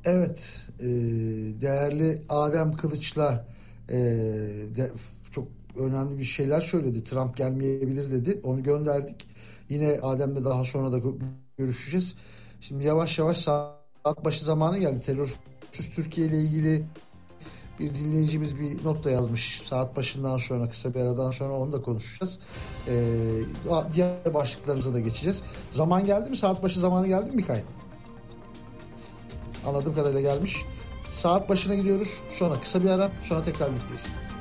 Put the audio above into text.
Evet, değerli Adem Kılıç'la çok önemli bir şeyler söyledi. Trump gelmeyebilir dedi. Onu gönderdik. Yine Adem'le daha sonra da görüşeceğiz. Şimdi yavaş yavaş saat başı zamanı geldi. Terörsüz Türkiye ile ilgili bir dinleyicimiz bir not da yazmış. Saat başından sonra, kısa bir aradan sonra onu da konuşacağız. Diğer başlıklarımıza da geçeceğiz. Zaman geldi mi? Saat başı zamanı geldi mi Mikail? Anladığım kadarıyla gelmiş. Saat başına gidiyoruz. Sonra kısa bir ara. Sonra tekrar birlikteyiz.